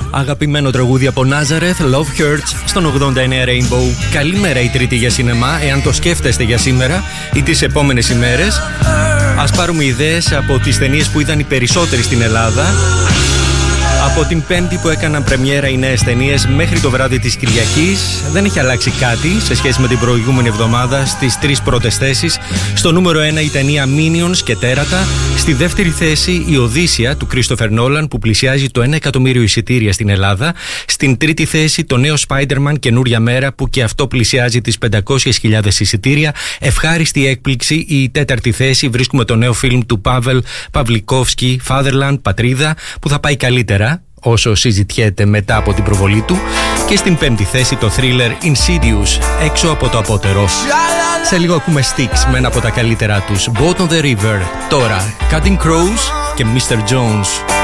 Αγαπημένο τραγούδι από Nazareth, Love Hurts, στον 89 Rainbow. Καλημέρα η Τρίτη για σινεμά, εάν το σκέφτεστε για σήμερα ή τις επόμενες ημέρες. Ας πάρουμε ιδέες από τις ταινίες που είδαν οι περισσότεροι στην Ελλάδα. Από την Πέμπτη που έκαναν πρεμιέρα οι νέες ταινίες μέχρι το βράδυ της Κυριακής, δεν έχει αλλάξει κάτι σε σχέση με την προηγούμενη εβδομάδα στις τρεις πρώτες θέσεις. Στο νούμερο 1 η ταινία Minions και Τέρατα. Στη δεύτερη θέση η Οδύσσεια του Christopher Nolan που πλησιάζει το 1 εκατομμύριο εισιτήρια στην Ελλάδα. Στην τρίτη θέση το νέο Spider-Man Καινούρια Μέρα που και αυτό πλησιάζει τις 500.000 εισιτήρια. Ευχάριστη έκπληξη η τέταρτη θέση. Βρίσκουμε το νέο φιλμ του Πάβελ Παυλικόφσκι, Fatherland, Πατρίδα, που θα πάει καλύτερα όσο συζητιέται μετά από την προβολή του. Και στην πέμπτη θέση το thriller Insidious, Έξω από το απότερο. Σε λίγο ακούμε Styx με ένα από τα καλύτερά τους, Boat on the River. Τώρα Cutting Crows και Mr. Jones.